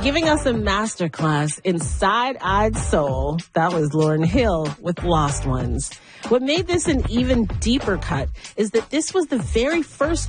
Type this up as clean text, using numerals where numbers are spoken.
Giving us a masterclass in side-eyed soul, that was Lauryn Hill with Lost Ones. What made this an even deeper cut is that this was the very first